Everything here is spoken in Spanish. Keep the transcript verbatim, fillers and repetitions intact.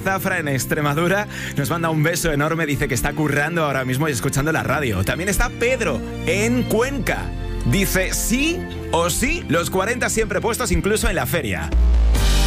Zafra en Extremadura nos manda un beso enorme, dice que está currando ahora mismo y escuchando la radio. También está Pedro en Cuenca. Dice sí o sí, los cuarenta siempre puestos incluso en la feria.